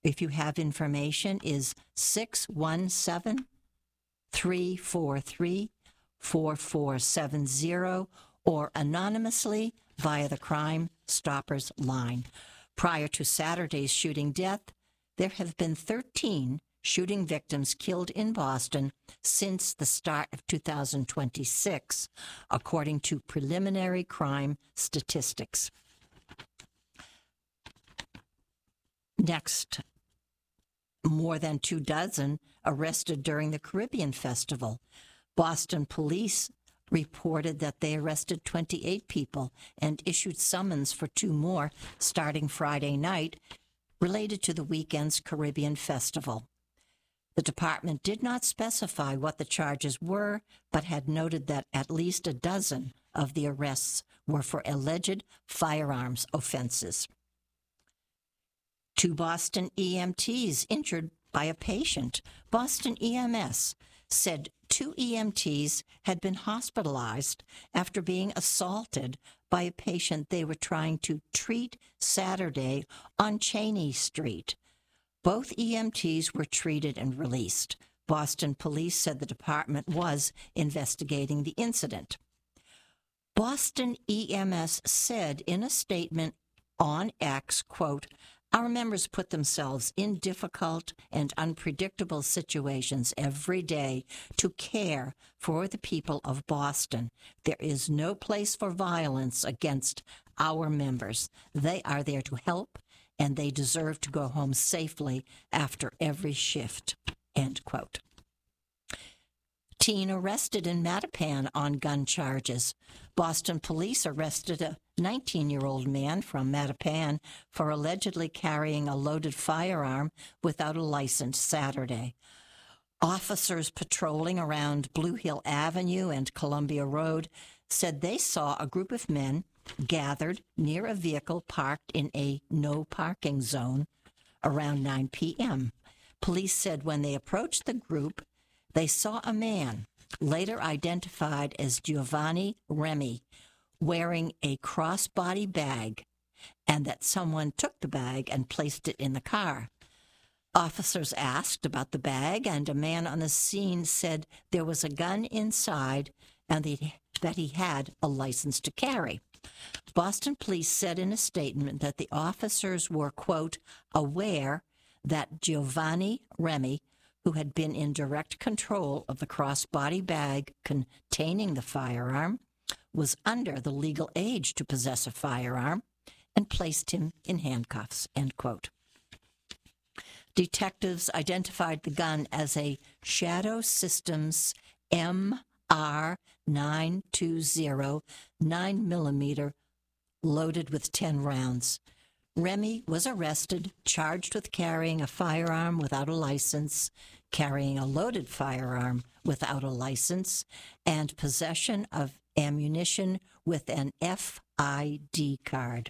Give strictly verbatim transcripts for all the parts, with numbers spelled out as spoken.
if you have information, is six one seven, three four three, four four seven zero or anonymously via the Crime Stoppers line. Prior to Saturday's shooting death, there have been thirteen shooting victims killed in Boston since the start of two thousand twenty-six, according to preliminary crime statistics. Next, more than two dozen arrested during the Caribbean Festival. Boston police reported that they arrested twenty-eight people and issued summons for two more starting Friday night related to the weekend's Caribbean Festival. The department did not specify what the charges were, but had noted that at least a dozen of the arrests were for alleged firearms offenses. Two Boston E M Ts injured by a patient. Boston E M S said two E M Ts had been hospitalized after being assaulted by a patient they were trying to treat Saturday on Cheney Street. Both E M Ts were treated and released. Boston police said the department was investigating the incident. Boston E M S said in a statement on X, quote, "Our members put themselves in difficult and unpredictable situations every day to care for the people of Boston. There is no place for violence against our members. They are there to help, and they deserve to go home safely after every shift," end quote. Teen arrested in Mattapan on gun charges. Boston police arrested a nineteen-year-old man from Mattapan for allegedly carrying a loaded firearm without a license Saturday. Officers patrolling around Blue Hill Avenue and Columbia Road said they saw a group of men gathered near a vehicle parked in a no parking zone around nine p.m. Police said when they approached the group, they saw a man, later identified as Giovanni Remy, wearing a crossbody bag, and that someone took the bag and placed it in the car. Officers asked about the bag, and a man on the scene said there was a gun inside and that he had a license to carry. Boston police said in a statement that the officers were, quote, aware that Giovanni Remy, who had been in direct control of the crossbody bag containing the firearm, was under the legal age to possess a firearm, and placed him in handcuffs, end quote. Detectives identified the gun as a Shadow Systems M R nine twenty nine millimeter loaded with ten rounds. Remy was arrested, charged with carrying a firearm without a license, carrying a loaded firearm without a license, and possession of ammunition with an F I D card.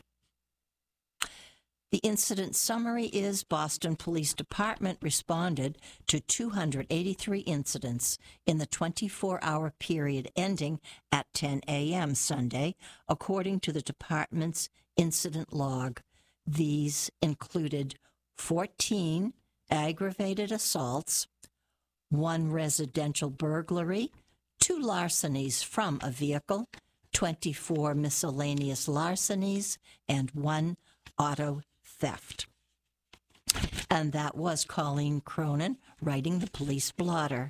The incident summary is Boston Police Department responded to two hundred eighty-three incidents in the twenty-four hour period ending at ten a.m. Sunday, according to the department's incident log. These included fourteen aggravated assaults, one residential burglary, two larcenies from a vehicle, twenty-four miscellaneous larcenies, and one auto theft. And that was Colleen Cronin writing the police blotter.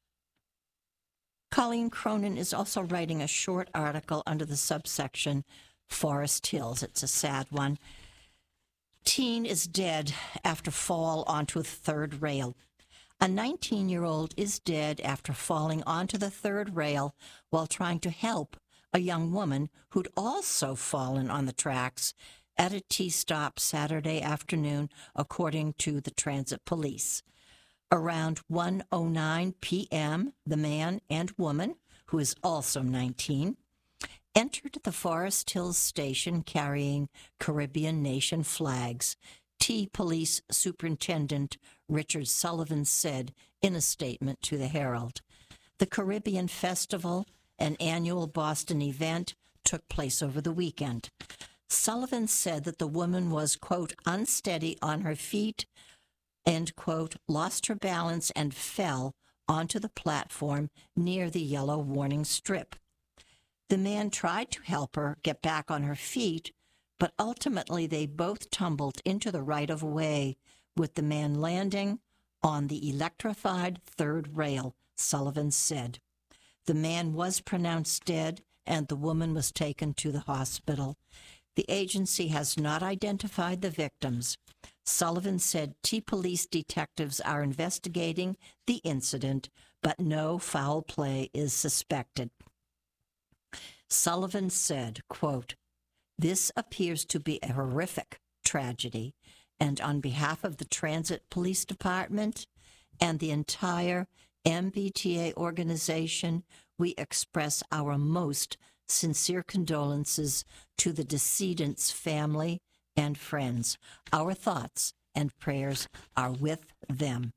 Colleen Cronin is also writing a short article under the subsection Forest Hills. It's a sad one. Teen is dead after fall onto a third rail. A nineteen-year-old is dead after falling onto the third rail while trying to help a young woman who'd also fallen on the tracks at a T-stop Saturday afternoon, according to the transit police. Around one oh nine p.m., the man and woman, who is also nineteen, entered the Forest Hills station carrying Caribbean nation flags. T Police Superintendent Richard Sullivan said in a statement to the Herald. The Caribbean Festival, an annual Boston event, took place over the weekend. Sullivan said that the woman was, quote, unsteady on her feet end quote, lost her balance and fell onto the platform near the yellow warning strip. The man tried to help her get back on her feet, but ultimately they both tumbled into the right-of-way, with the man landing on the electrified third rail, Sullivan said. The man was pronounced dead, and the woman was taken to the hospital. The agency has not identified the victims. Sullivan said T police detectives are investigating the incident, but no foul play is suspected. Sullivan said, quote, "This appears to be a horrific tragedy, and on behalf of the Transit Police Department and the entire M B T A organization, we express our most sincere condolences to the decedent's family and friends. Our thoughts and prayers are with them."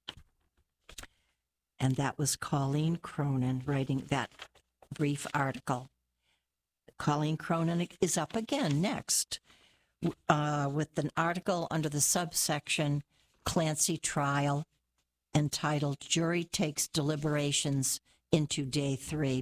And that was Colleen Cronin writing that brief article. Colleen Cronin is up again next uh, with an article under the subsection Clancy Trial, entitled Jury Takes Deliberations into Day Three.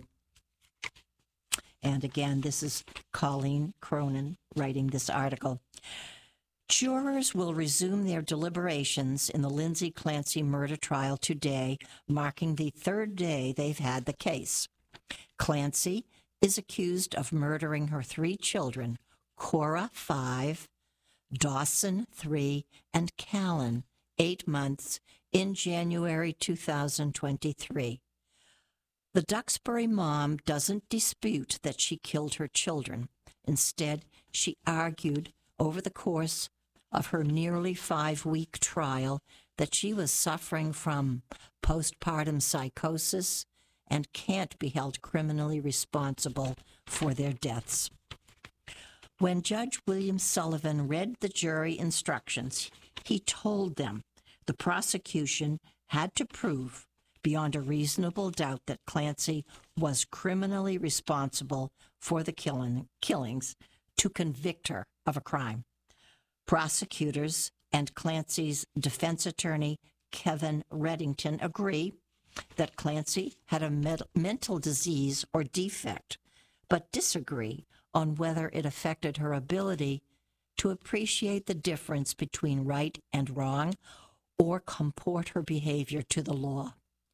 And again, this is Colleen Cronin writing this article. Jurors will resume their deliberations in the Lindsay Clancy murder trial today, marking the third day they've had the case. Clancy is accused of murdering her three children, Cora, five, Dawson, three, and Callan, eight months, in January two thousand twenty-three. The Duxbury mom doesn't dispute that she killed her children. Instead, she argued over the course of her nearly five-week trial that she was suffering from postpartum psychosis and can't be held criminally responsible for their deaths. When Judge William Sullivan read the jury instructions, he told them the prosecution had to prove beyond a reasonable doubt that Clancy was criminally responsible for the killing, killings to convict her of a crime. Prosecutors and Clancy's defense attorney, Kevin Reddington, agree that Clancy had a med- mental disease or defect, but disagree on whether it affected her ability to appreciate the difference between right and wrong or comport her behavior to the law.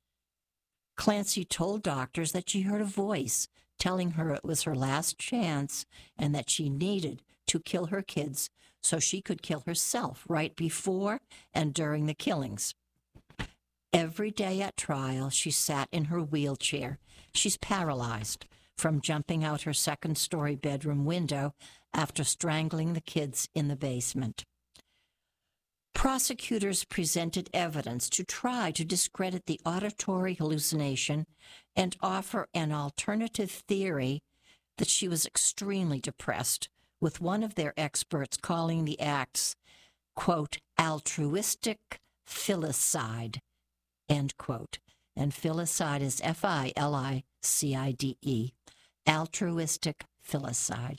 Clancy told doctors that she heard a voice telling her it was her last chance and that she needed to kill her kids so she could kill herself right before and during the killings. Every day at trial, she sat in her wheelchair. She's paralyzed from jumping out her second-story bedroom window after strangling the kids in the basement. Prosecutors presented evidence to try to discredit the auditory hallucination and offer an alternative theory that she was extremely depressed, with one of their experts calling the acts, quote, altruistic filicide, end quote. And filicide is F I L I C I D E, altruistic filicide.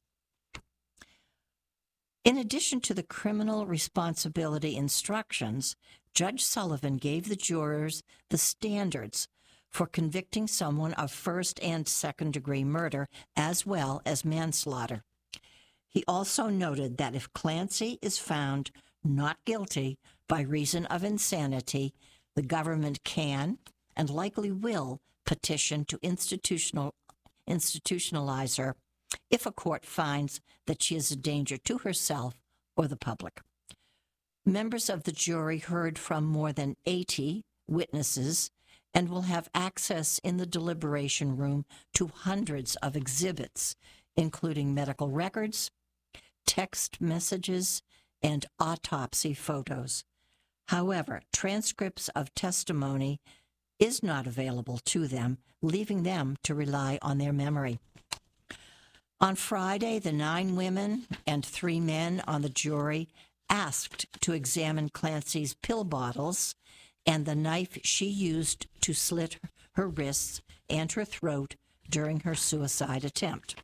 In addition to the criminal responsibility instructions, Judge Sullivan gave the jurors the standards for convicting someone of first and second-degree murder as well as manslaughter. He also noted that if Clancy is found not guilty by reason of insanity, the government can and likely will petition to institutional, institutionalize her if a court finds that she is a danger to herself or the public. Members of the jury heard from more than eighty witnesses and will have access in the deliberation room to hundreds of exhibits, including medical records, text messages, and autopsy photos. However, transcripts of testimony is not available to them, leaving them to rely on their memory. On Friday, the nine women and three men on the jury asked to examine Clancy's pill bottles and the knife she used to slit her wrists and her throat during her suicide attempt.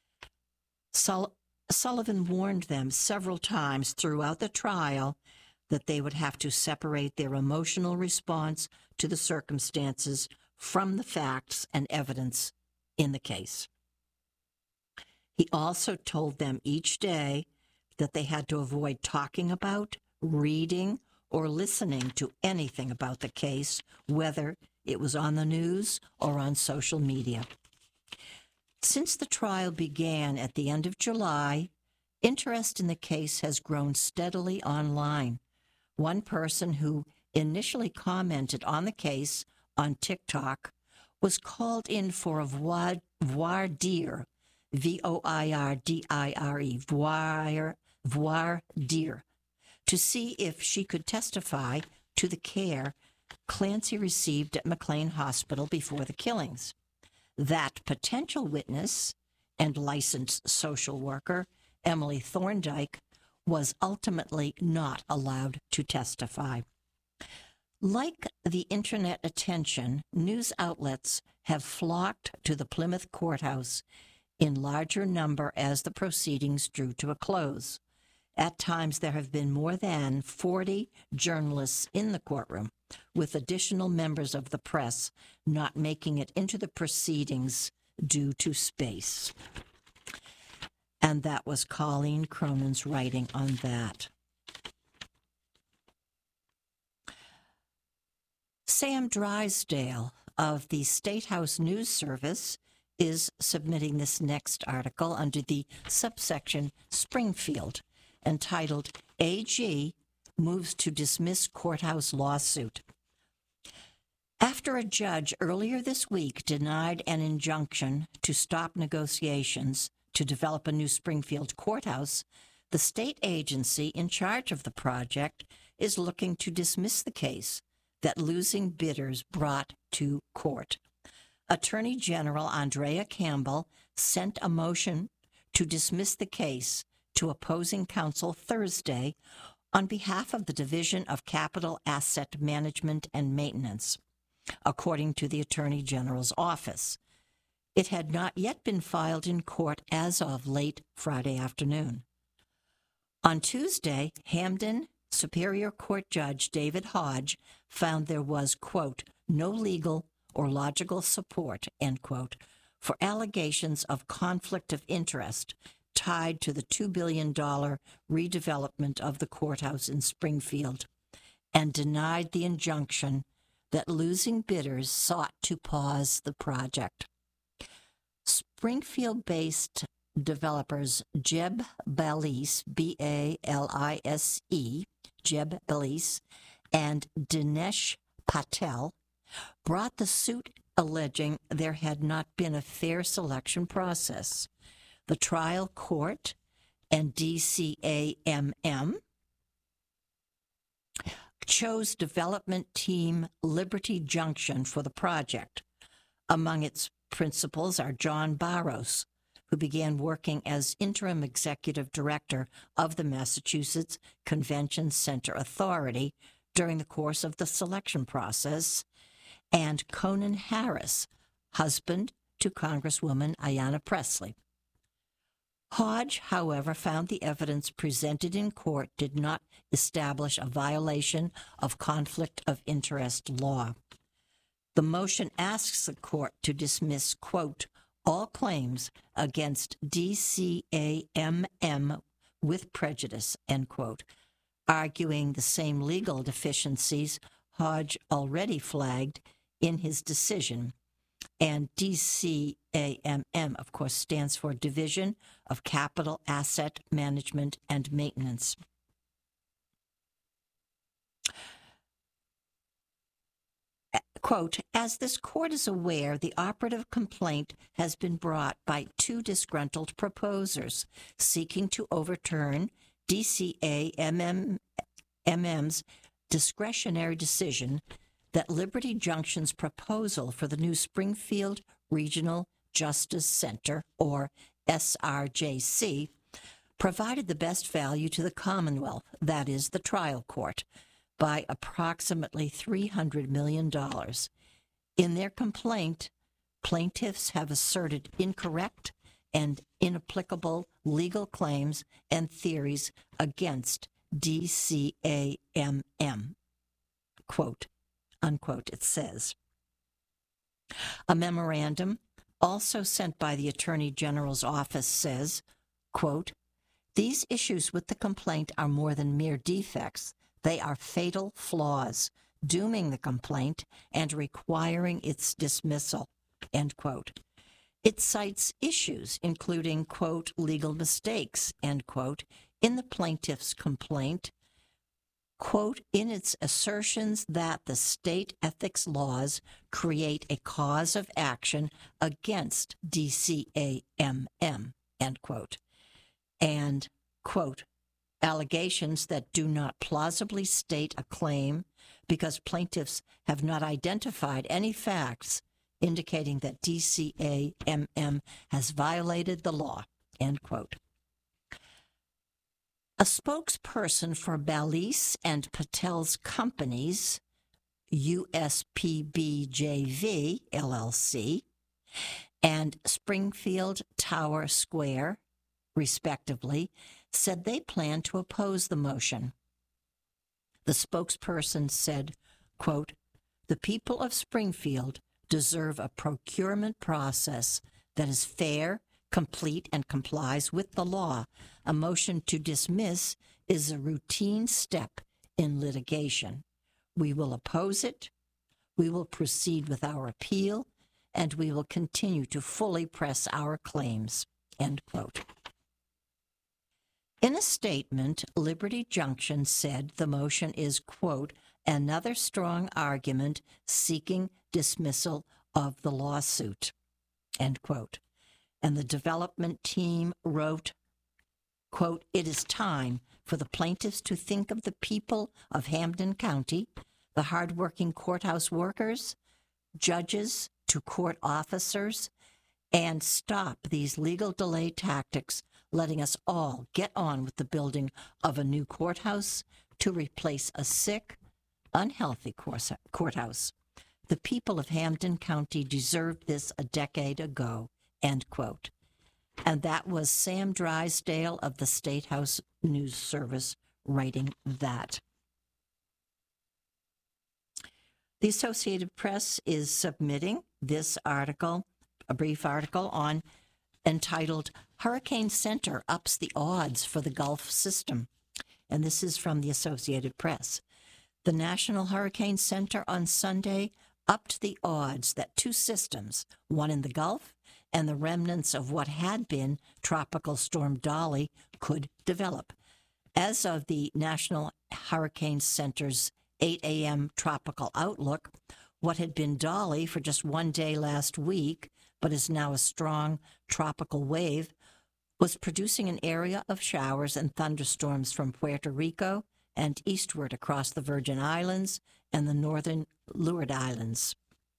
Sul- Sullivan warned them several times throughout the trial that they would have to separate their emotional response to the circumstances from the facts and evidence in the case. He also told them each day that they had to avoid talking about, reading, or listening to anything about the case, whether it was on the news or on social media. Since the trial began at the end of July, interest in the case has grown steadily online. One person who initially commented on the case on TikTok was called in for a voir, voir dire, V O I R D I R E, voir, voir dire, to see if she could testify to the care Clancy received at McLean Hospital before the killings. That potential witness and licensed social worker, Emily Thorndike, was ultimately not allowed to testify. Like the internet attention, news outlets have flocked to the Plymouth courthouse in larger number as the proceedings drew to a close. At times, there have been more than forty journalists in the courtroom, with additional members of the press not making it into the proceedings due to space. And that was Colleen Cronin's writing on that. Sam Drysdale of the State House News Service is submitting this next article under the subsection Springfield, entitled A G Moves to Dismiss Courthouse Lawsuit. After a judge earlier this week denied an injunction to stop negotiations to develop a new Springfield courthouse, the state agency in charge of the project is looking to dismiss the case that losing bidders brought to court. Attorney General Andrea Campbell sent a motion to dismiss the case to opposing counsel Thursday on behalf of the Division of Capital Asset Management and Maintenance, according to the Attorney General's office. It had not yet been filed in court as of late Friday afternoon. On Tuesday, Hamden Superior Court Judge David Hodge found there was, quote, no legal or logical support, end quote, for allegations of conflict of interest tied to the two billion dollars redevelopment of the courthouse in Springfield, and denied the injunction that losing bidders sought to pause the project. Springfield-based developers Jeb Balise, B A L I S E, Jeb Balise, and Dinesh Patel brought the suit alleging there had not been a fair selection process. The trial court and D C A M M chose development team Liberty Junction for the project. Among its principals are John Barros, who began working as interim executive director of the Massachusetts Convention Center Authority during the course of the selection process, and Conan Harris, husband to Congresswoman Ayanna Pressley. Hodge, however, found the evidence presented in court did not establish a violation of conflict of interest law. The motion asks the court to dismiss, quote, all claims against D C A M M with prejudice, end quote, arguing the same legal deficiencies Hodge already flagged in his decision. And D C A M M, of course, stands for Division of Capital Asset Management and Maintenance. Quote, as this court is aware, the operative complaint has been brought by two disgruntled proposers seeking to overturn D C A M M's discretionary decision that Liberty Junction's proposal for the new Springfield Regional Justice Center, or S R J C, provided the best value to the Commonwealth, that is, the trial court, by approximately three hundred million dollars. In their complaint, plaintiffs have asserted incorrect and inapplicable legal claims and theories against D C A M M, quote, unquote, it says. A memorandum also sent by the Attorney General's office says, quote, these issues with the complaint are more than mere defects. They are fatal flaws, dooming the complaint and requiring its dismissal, end quote. It cites issues including, quote, legal mistakes, end quote, in the plaintiff's complaint, quote, in its assertions that the state ethics laws create a cause of action against D C A M M, end quote, and, quote, allegations that do not plausibly state a claim because plaintiffs have not identified any facts indicating that D C A M M has violated the law, end quote. A spokesperson for Balise and Patel's companies, U S P B J V, L L C, and Springfield Tower Square, respectively, said they plan to oppose the motion. The spokesperson said, quote, the people of Springfield deserve a procurement process that is fair, complete, and complies with the law. A motion to dismiss is a routine step in litigation. We will oppose it, we will proceed with our appeal, and we will continue to fully press our claims, end quote. In a statement, Liberty Junction said the motion is, quote, another strong argument seeking dismissal of the lawsuit, end quote. And the development team wrote, quote, it is time for the plaintiffs to think of the people of Hampden County, the hardworking courthouse workers, judges to court officers, and stop these legal delay tactics, letting us all get on with the building of a new courthouse to replace a sick, unhealthy courthouse. The people of Hampden County deserved this a decade ago, end quote. And that was Sam Drysdale of the State House News Service writing that. The Associated Press is submitting this article, a brief article on entitled Hurricane Center Ups the Odds for the Gulf System. And this is from the Associated Press. The National Hurricane Center on Sunday upped the odds that two systems, one in the Gulf and the remnants of what had been Tropical Storm Dolly, could develop. As of the National Hurricane Center's eight a.m. tropical outlook, what had been Dolly for just one day last week, but is now a strong tropical wave, was producing an area of showers and thunderstorms from Puerto Rico and eastward across the Virgin Islands and the northern Leeward Islands.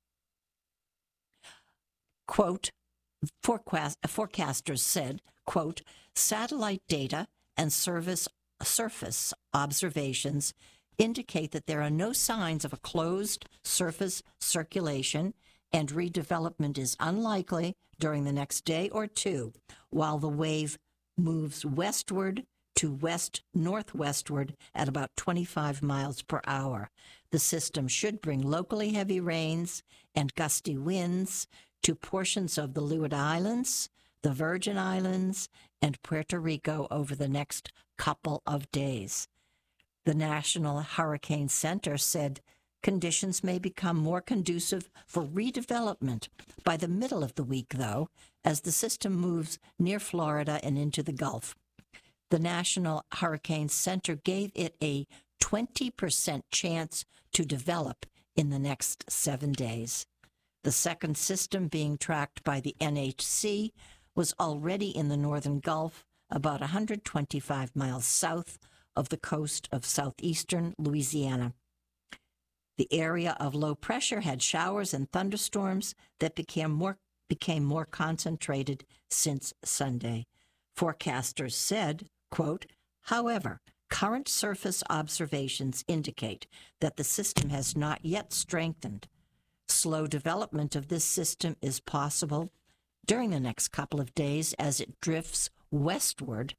Quote, forecast, forecasters said, quote, satellite data and service, surface observations indicate that there are no signs of a closed surface circulation, and redevelopment is unlikely during the next day or two, while the wave moves westward to west-northwestward at about twenty-five miles per hour. The system should bring locally heavy rains and gusty winds to portions of the Leeward Islands, the Virgin Islands, and Puerto Rico over the next couple of days. The National Hurricane Center said conditions may become more conducive for redevelopment by the middle of the week, though, as the system moves near Florida and into the Gulf. The National Hurricane Center gave it a twenty percent chance to develop in the next seven days. The second system being tracked by the N H C was already in the northern Gulf, about one hundred twenty-five miles south of the coast of southeastern Louisiana. The area of low pressure had showers and thunderstorms that became more became more concentrated since Sunday. Forecasters said, quote, however, current surface observations indicate that the system has not yet strengthened. Slow development of this system is possible during the next couple of days as it drifts westward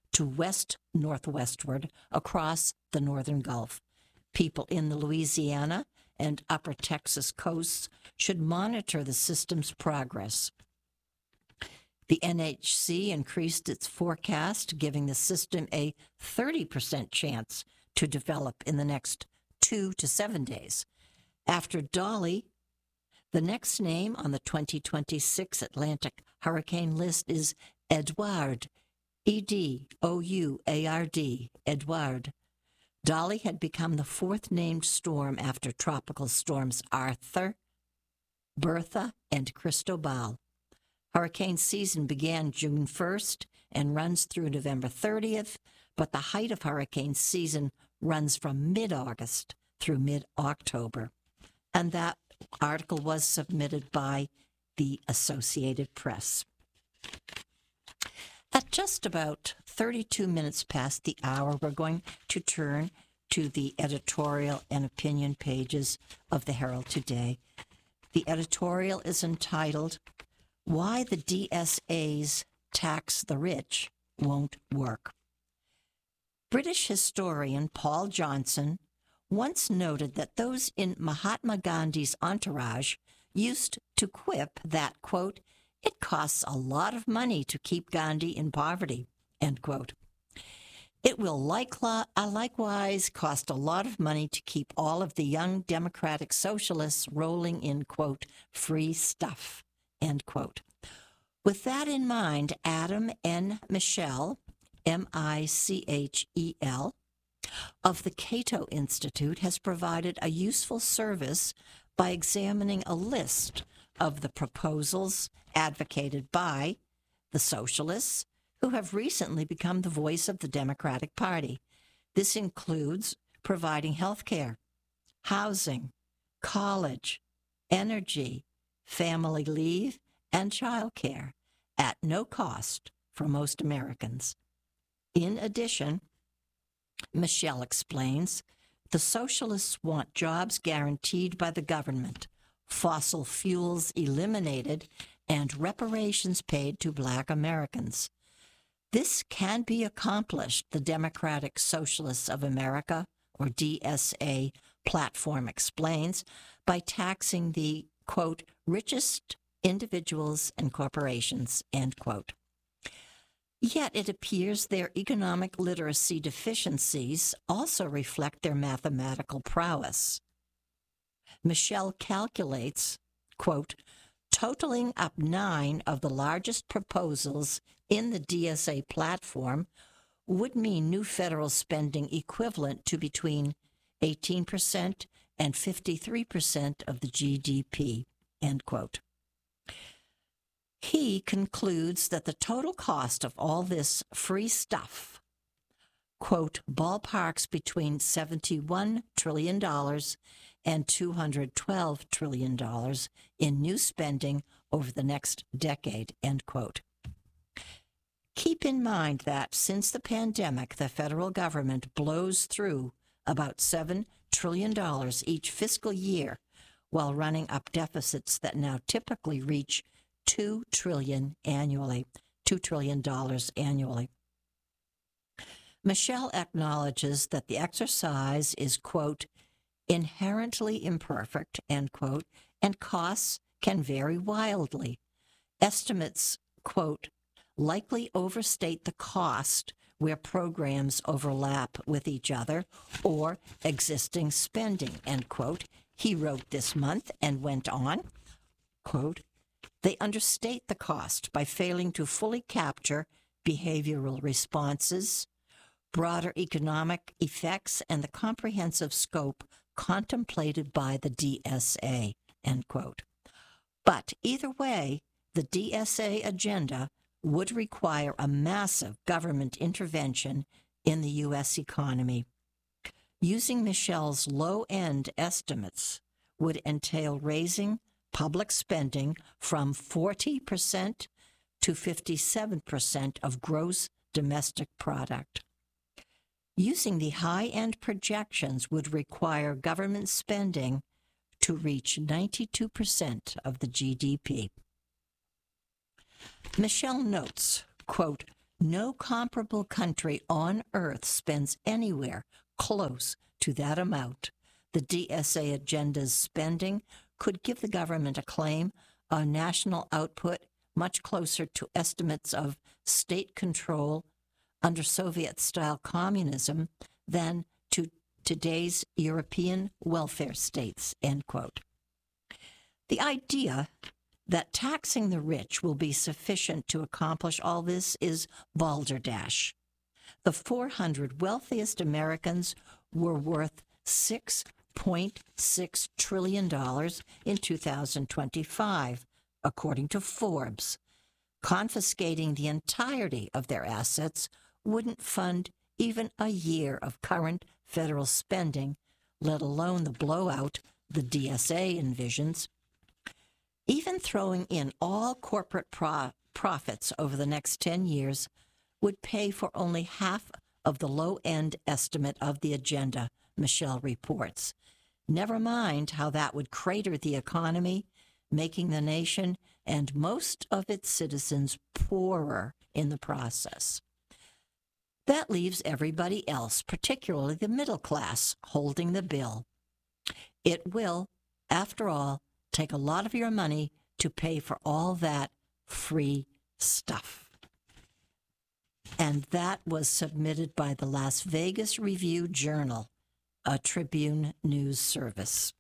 to west-northwestward across the northern Gulf. People in the Louisiana and upper Texas coasts should monitor the system's progress. The N H C increased its forecast, giving the system a thirty percent chance to develop in the next two to seven days. After Dolly, the next name on the twenty twenty-six Atlantic hurricane list is Edouard, E D O U A R D, Edouard. Dolly had become the fourth named storm after tropical storms Arthur, Bertha, and Cristobal. Hurricane season began June first and runs through November thirtieth, but the height of hurricane season runs from mid-August through mid-October. And that article was submitted by the Associated Press. At just about thirty-two minutes past the hour, we're going to turn to the editorial and opinion pages of the Herald today. The editorial is entitled, Why the D S A's Tax the Rich Won't Work. British historian Paul Johnson once noted that those in Mahatma Gandhi's entourage used to quip that, quote, it costs a lot of money to keep Gandhi in poverty, end quote. It will likely, uh, likewise cost a lot of money to keep all of the young democratic socialists rolling in, quote, free stuff, end quote. With that in mind, Adam N. Michel, M I C H E L, of the Cato Institute has provided a useful service by examining a list of the proposals advocated by the socialists who have recently become the voice of the Democratic Party. This includes providing health care, housing, college, energy, family leave, and child care at no cost for most Americans. In addition, Michelle explains, the socialists want jobs guaranteed by the government, fossil fuels eliminated, and reparations paid to Black Americans. This can be accomplished, the Democratic Socialists of America, or D S A, platform explains, by taxing the, quote, richest individuals and corporations, end quote. Yet it appears their economic literacy deficiencies also reflect their mathematical prowess. Michelle calculates, quote, totaling up nine of the largest proposals in the D S A platform would mean new federal spending equivalent to between eighteen percent and fifty-three percent of the G D P, end quote. He concludes that the total cost of all this free stuff, quote, ballparks between seventy-one trillion dollars and two hundred twelve trillion dollars in new spending over the next decade, end quote. Keep in mind that since the pandemic, the federal government blows through about seven trillion dollars each fiscal year while running up deficits that now typically reach two trillion dollars annually, two trillion dollars annually. Michelle acknowledges that the exercise is, quote, inherently imperfect, end quote, and costs can vary wildly. Estimates, quote, likely overstate the cost where programs overlap with each other or existing spending, end quote. He wrote this month and went on, quote, they understate the cost by failing to fully capture behavioral responses, broader economic effects, and the comprehensive scope contemplated by the D S A, end quote. But either way, the D S A agenda would require a massive government intervention in the U S economy. Using Michelle's low-end estimates would entail raising public spending from forty percent to fifty-seven percent of gross domestic product. Using the high-end projections would require government spending to reach ninety-two percent of the G D P. Michelle notes, quote, No comparable country on earth spends anywhere close to that amount. The D S A agenda's spending could give the government a claim on national output much closer to estimates of state control under Soviet-style communism than to today's European welfare states, end quote. The idea that taxing the rich will be sufficient to accomplish all this is balderdash. The four hundred wealthiest Americans were worth six point six trillion dollars in two thousand twenty-five, according to Forbes. Confiscating the entirety of their assets wouldn't fund even a year of current federal spending, let alone the blowout the D S A envisions. Even throwing in all corporate pro- profits over the next ten years would pay for only half of the low-end estimate of the agenda, Michelle reports. Never mind how that would crater the economy, making the nation and most of its citizens poorer in the process. That leaves everybody else, particularly the middle class, holding the bill. It will, after all, take a lot of your money to pay for all that free stuff. And that was submitted by the Las Vegas Review-Journal, a Tribune news service.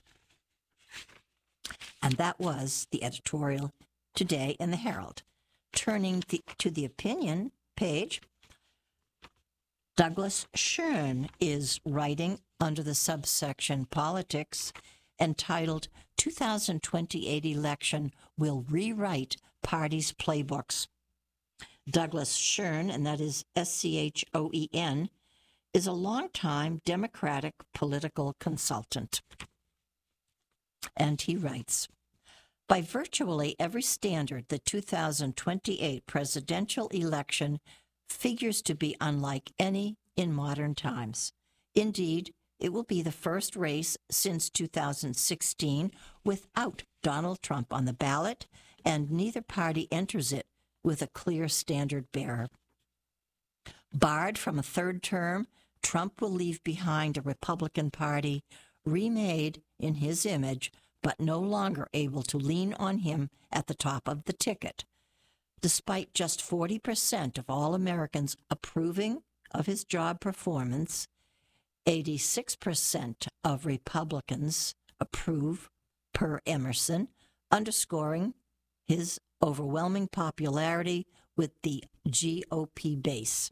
And that was the editorial today in the Herald. Turning the, to the opinion page, Douglas Schoen is writing under the subsection Politics, entitled two thousand twenty-eight Election Will Rewrite Parties' Playbooks. Douglas Schoen, and that is S C H O E N, is a longtime Democratic political consultant. And he writes, by virtually every standard, the two thousand twenty-eight presidential election figures to be unlike any in modern times. Indeed, it will be the first race since two thousand sixteen without Donald Trump on the ballot, and neither party enters it with a clear standard bearer. Barred from a third term, Trump will leave behind a Republican Party remade in his image, but no longer able to lean on him at the top of the ticket. Despite just forty percent of all Americans approving of his job performance, eighty-six percent of Republicans approve, per Emerson, underscoring his overwhelming popularity with the G O P base.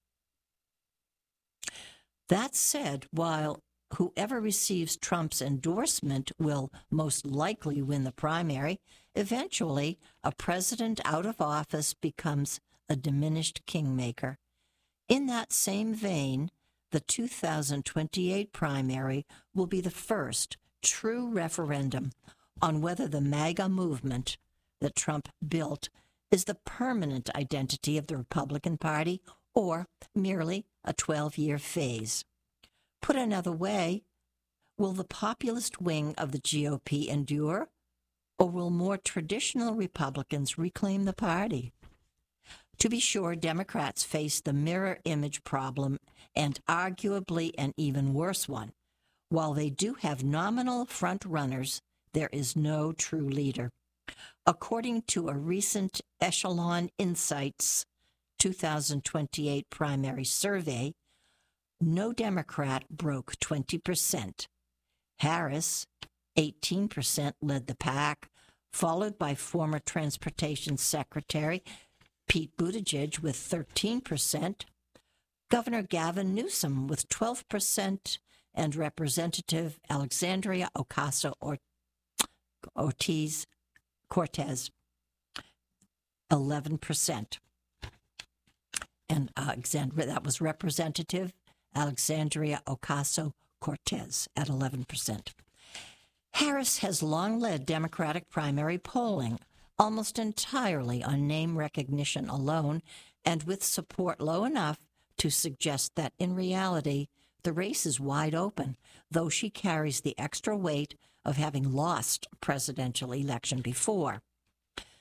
That said, while whoever receives Trump's endorsement will most likely win the primary, eventually a president out of office becomes a diminished kingmaker. In that same vein, the two thousand twenty-eight primary will be the first true referendum on whether the MAGA movement that Trump built is the permanent identity of the Republican Party or merely a twelve-year phase. Put another way, will the populist wing of the G O P endure, or will more traditional Republicans reclaim the party? To be sure, Democrats face the mirror image problem, and arguably an even worse one. While they do have nominal front-runners, there is no true leader. According to a recent Echelon Insights two thousand twenty-eight primary survey, no Democrat broke twenty percent. Harris, eighteen percent, led the pack, followed by former Transportation Secretary Pete Buttigieg with thirteen percent, Governor Gavin Newsom with twelve percent, and Representative Alexandria Ocasio-Cortez Cortez, eleven percent. And uh, that was Representative Alexandria Ocasio-Cortez at eleven percent. Harris has long led Democratic primary polling, almost entirely on name recognition alone, and with support low enough to suggest that in reality, the race is wide open, though she carries the extra weight of having lost a presidential election before.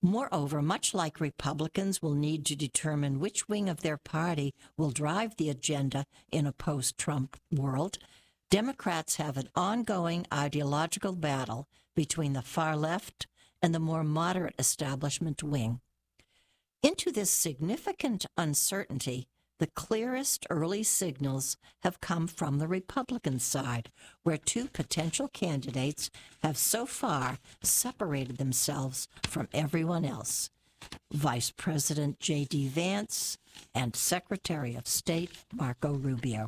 Moreover, much like Republicans will need to determine which wing of their party will drive the agenda in a post-Trump world, Democrats have an ongoing ideological battle between the far left and the more moderate establishment wing. Into this significant uncertainty, the clearest early signals have come from the Republican side, where two potential candidates have so far separated themselves from everyone else: Vice President J D Vance and Secretary of State Marco Rubio.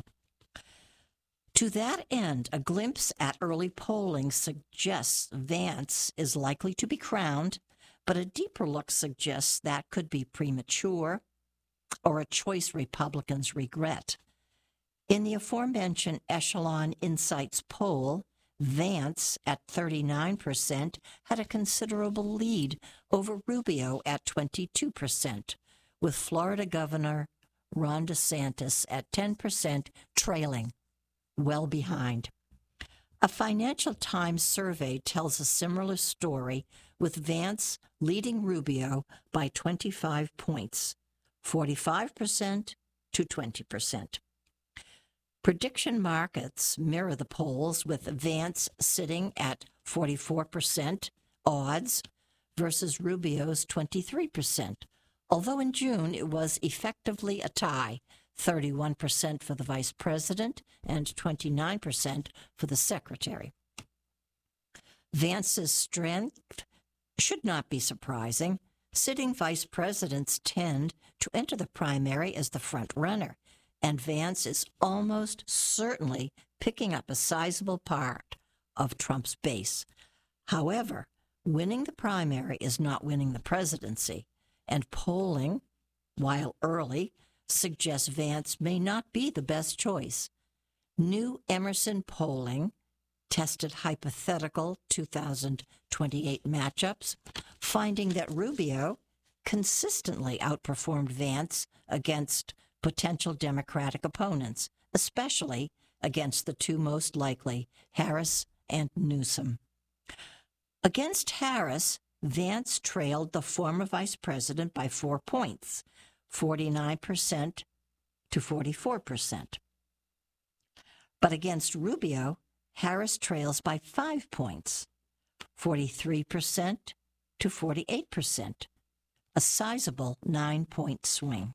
To that end, a glimpse at early polling suggests Vance is likely to be crowned, but a deeper look suggests that could be premature or a choice Republicans regret. In the aforementioned Echelon Insights poll, Vance, at thirty-nine percent, had a considerable lead over Rubio at twenty-two percent, with Florida Governor Ron DeSantis at ten percent trailing, well behind. A Financial Times survey tells a similar story, with Vance leading Rubio by twenty-five points, forty-five percent to twenty percent. Prediction markets mirror the polls, with Vance sitting at forty-four percent odds versus Rubio's twenty-three percent, although in June it was effectively a tie, thirty-one percent for the vice president and twenty-nine percent for the secretary. Vance's strength should not be surprising. Sitting vice presidents tend to enter the primary as the front runner, and Vance is almost certainly picking up a sizable part of Trump's base. However, winning the primary is not winning the presidency, and polling, while early, suggests Vance may not be the best choice. New Emerson polling tested hypothetical two thousand twenty-eight matchups, finding that Rubio consistently outperformed Vance against potential Democratic opponents, especially against the two most likely, Harris and Newsom. Against Harris, Vance trailed the former vice president by four points, forty-nine percent to forty-four percent. But against Rubio, Harris trails by five points, forty-three percent to forty-eight percent, a sizable nine-point swing.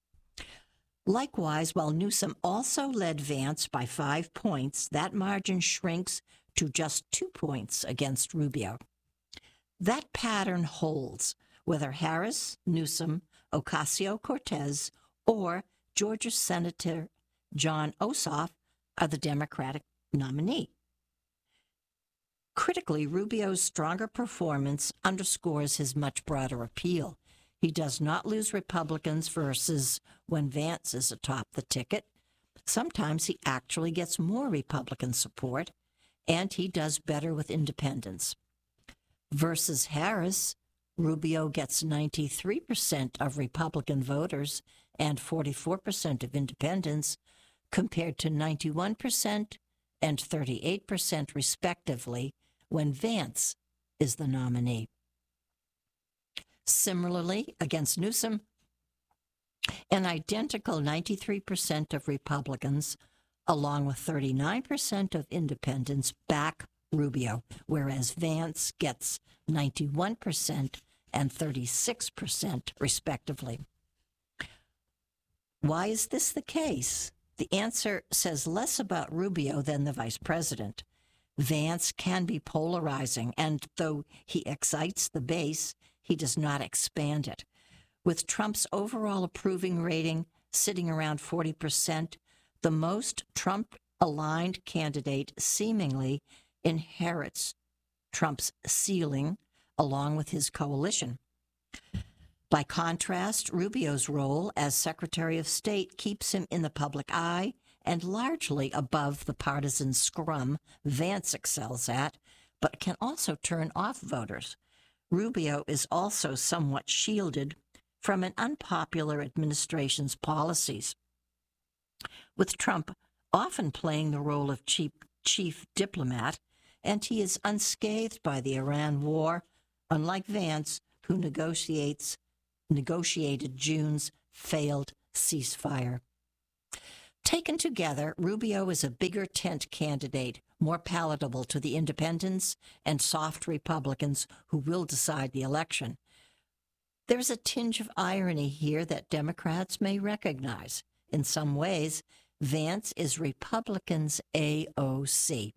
Likewise, while Newsom also led Vance by five points, that margin shrinks to just two points against Rubio. That pattern holds whether Harris, Newsom, Ocasio-Cortez, or Georgia Senator Jon Ossoff are the Democratic nominee. Critically, Rubio's stronger performance underscores his much broader appeal. He does not lose Republicans versus when Vance is atop the ticket. Sometimes he actually gets more Republican support, and he does better with independents. Versus Harris, Rubio gets ninety-three percent of Republican voters and forty-four percent of independents, compared to ninety-one percent and thirty-eight percent respectively when Vance is the nominee. Similarly, against Newsom, an identical ninety-three percent of Republicans, along with thirty-nine percent of independents, back Rubio, whereas Vance gets ninety-one percent and thirty-six percent respectively. Why is this the case? The answer says less about Rubio than the vice president. Vance can be polarizing, and though he excites the base, he does not expand it. With Trump's overall approving rating sitting around forty percent, the most Trump-aligned candidate seemingly inherits Trump's ceiling along with his coalition. By contrast, Rubio's role as Secretary of State keeps him in the public eye and largely above the partisan scrum Vance excels at, but can also turn off voters. Rubio is also somewhat shielded from an unpopular administration's policies, with Trump often playing the role of chief, chief diplomat, and he is unscathed by the Iran war, unlike Vance, who negotiates negotiated June's failed ceasefire. Taken together, Rubio is a bigger tent candidate, more palatable to the independents and soft Republicans who will decide the election. There's a tinge of irony here that Democrats may recognize. In some ways, Vance is Republicans' A O C.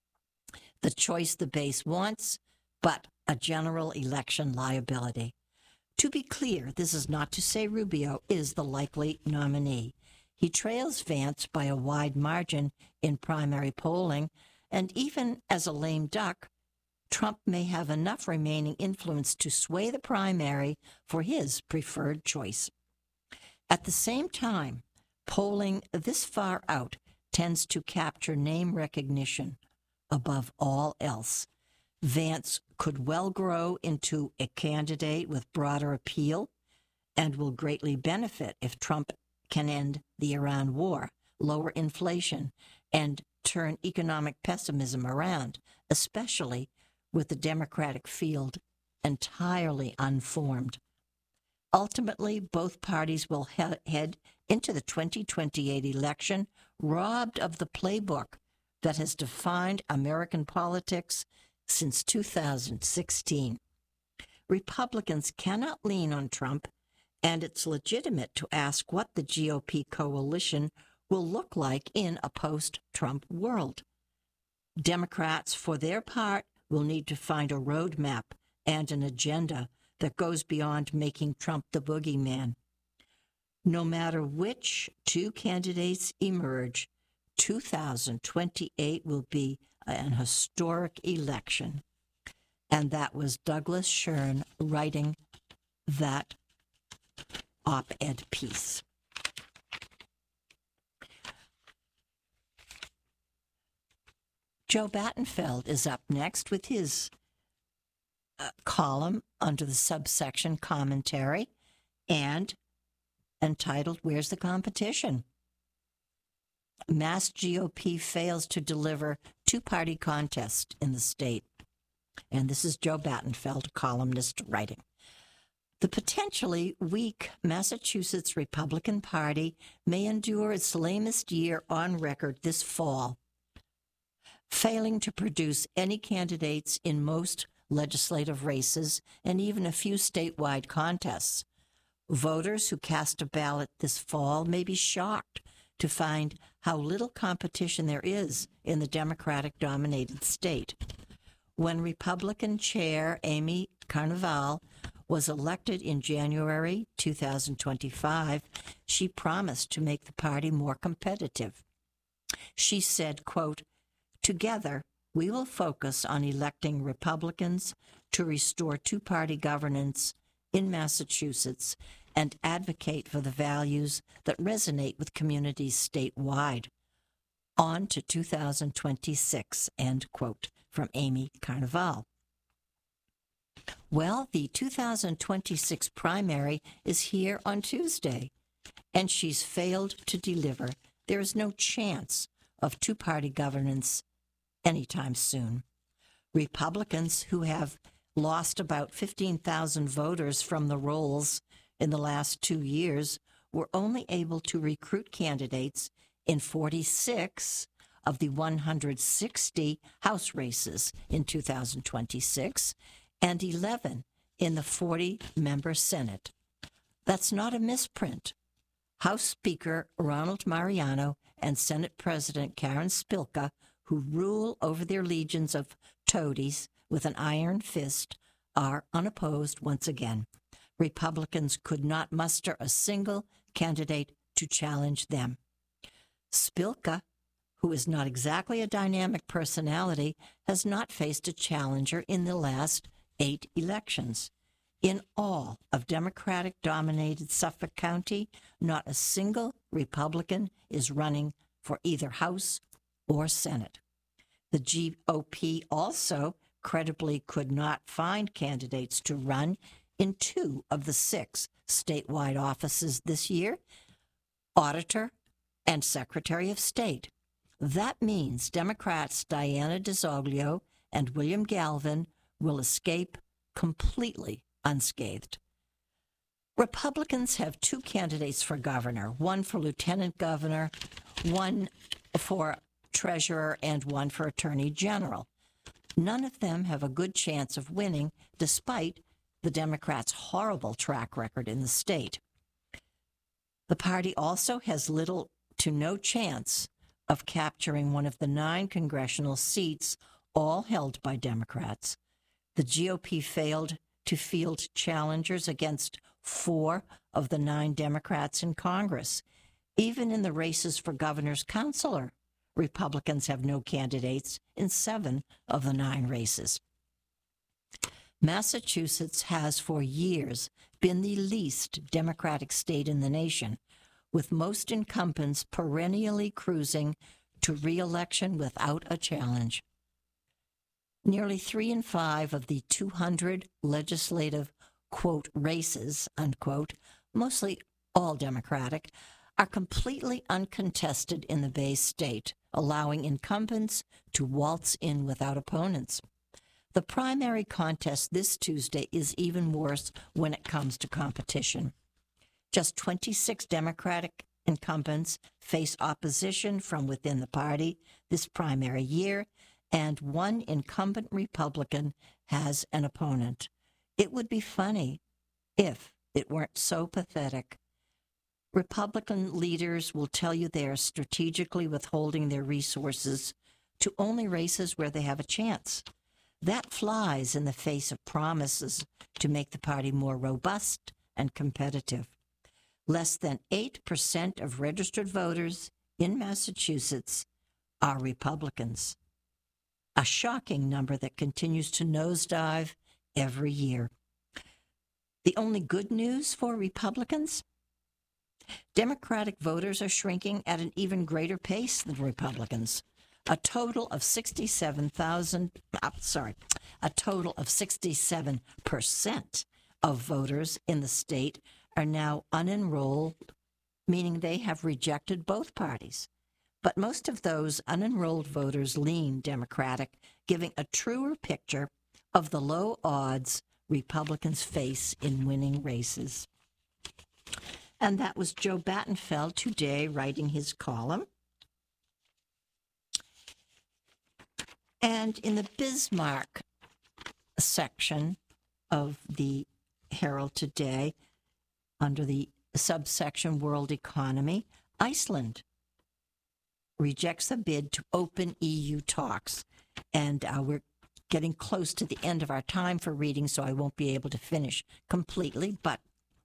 The choice the base wants, but a general election liability. To be clear, this is not to say Rubio is the likely nominee. He trails Vance by a wide margin in primary polling, and even as a lame duck, Trump may have enough remaining influence to sway the primary for his preferred choice. At the same time, polling this far out tends to capture name recognition above all else. Vance could well grow into a candidate with broader appeal and will greatly benefit if Trump can end the Iran war, lower inflation, and turn economic pessimism around, especially with the Democratic field entirely unformed. Ultimately, both parties will he- head into the twenty twenty-eight election robbed of the playbook that has defined American politics since two thousand sixteen. Republicans cannot lean on Trump, and it's legitimate to ask what the G O P coalition will look like in a post-Trump world. Democrats, for their part, will need to find a roadmap and an agenda that goes beyond making Trump the boogeyman. No matter which two candidates emerge, two thousand twenty-eight will be an historic election. And that was Douglas Schirn writing that op-ed piece. Joe Battenfeld is up next with his uh, column under the subsection commentary and entitled, Where's the Competition? Mass G O P fails to deliver two-party contest in the state. And this is Joe Battenfeld, columnist, writing. The potentially weak Massachusetts Republican Party may endure its lamest year on record this fall, failing to produce any candidates in most legislative races and even a few statewide contests. Voters who cast a ballot this fall may be shocked to find how little competition there is in the Democratic-dominated state. When Republican Chair Amy Carnival was elected in January two thousand twenty-five, she promised to make the party more competitive. She said, quote, "Together, we will focus on electing Republicans to restore two-party governance in Massachusetts and advocate for the values that resonate with communities statewide. On to two thousand twenty-six, end quote, from Amy Carnival. Well, the two thousand twenty-six primary is here on Tuesday, and she's failed to deliver. There is no chance of two-party governance anytime soon. Republicans, who have lost about fifteen thousand voters from the rolls in the last two years, were only able to recruit candidates in forty-six of the one hundred sixty House races in two thousand twenty-six and eleven in the forty-member Senate. That's not a misprint. House Speaker Ronald Mariano and Senate President Karen Spilka, who rule over their legions of toadies with an iron fist, are unopposed once again. Republicans could not muster a single candidate to challenge them. Spilka, who is not exactly a dynamic personality, has not faced a challenger in the last eight elections. In all of Democratic-dominated Suffolk County, not a single Republican is running for either House or Senate. The G O P also credibly could not find candidates to run in two of the six statewide offices this year, Auditor and Secretary of State. That means Democrats Diana DiZoglio and William Galvin will escape completely unscathed. Republicans have two candidates for governor, one for lieutenant governor, one for treasurer, and one for attorney general. None of them have a good chance of winning, despite the Democrats' horrible track record in the state. The party also has little to no chance of capturing one of the nine congressional seats, all held by Democrats. The G O P failed to field challengers against four of the nine Democrats in Congress. Even in the races for governor's counselor, Republicans have no candidates in seven of the nine races. Massachusetts has for years been the least Democratic state in the nation, with most incumbents perennially cruising to re-election without a challenge. Nearly three in five of the two hundred legislative, quote, races, unquote, mostly all Democratic, are completely uncontested in the Bay State, allowing incumbents to waltz in without opponents. The primary contest this Tuesday is even worse when it comes to competition. Just twenty-six Democratic incumbents face opposition from within the party this primary year, and one incumbent Republican has an opponent. It would be funny if it weren't so pathetic. Republican leaders will tell you they are strategically withholding their resources to only races where they have a chance. That flies in the face of promises to make the party more robust and competitive. Less than eight percent of registered voters in Massachusetts are Republicans, a shocking number that continues to nosedive every year. The only good news for Republicans? Democratic voters are shrinking at an even greater pace than Republicans. A total of sixty-seven thousand, uh, sorry, a total of sixty-seven percent of voters in the state are now unenrolled, meaning they have rejected both parties. But most of those unenrolled voters lean Democratic, giving a truer picture of the low odds Republicans face in winning races. And that was Joe Battenfeld today writing his column. And in the Bismarck section of the Herald today, under the subsection World Economy, Iceland rejects a bid to open E U talks. And uh, we're getting close to the end of our time for reading, so I won't be able to finish completely, but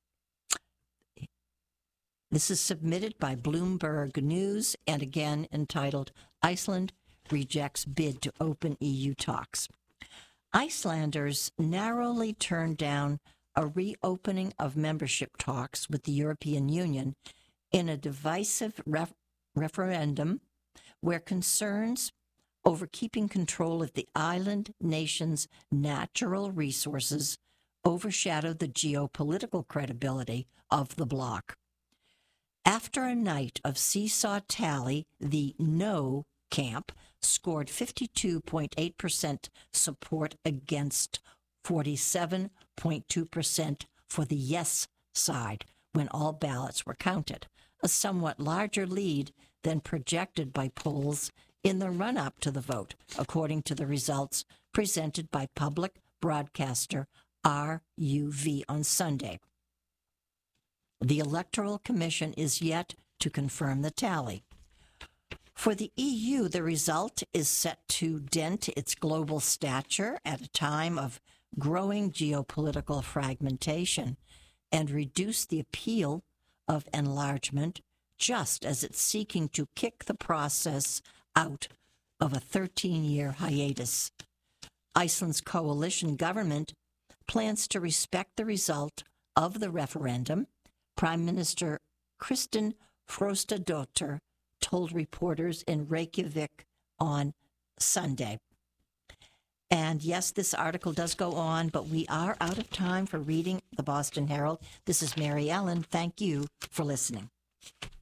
this is submitted by Bloomberg News and again entitled Iceland Rejects Bid to Open E U Talks. Icelanders narrowly turned down a reopening of membership talks with the European Union in a divisive ref- referendum where concerns over keeping control of the island nation's natural resources overshadowed the geopolitical credibility of the bloc. After a night of seesaw tally, the no camp scored fifty-two point eight percent support against forty-seven point two percent for the yes side when all ballots were counted, a somewhat larger lead than projected by polls in the run-up to the vote, according to the results presented by public broadcaster R U V on Sunday. The Electoral Commission is yet to confirm the tally. For the E U, the result is set to dent its global stature at a time of growing geopolitical fragmentation and reduce the appeal of enlargement, just as it's seeking to kick the process out of a thirteen-year hiatus. Iceland's coalition government plans to respect the result of the referendum. Prime Minister Kristin Frostadóttir told reporters in Reykjavik on Sunday. And yes, this article does go on, but we are out of time for reading the Boston Herald. This is Mary Ellen. Thank you for listening.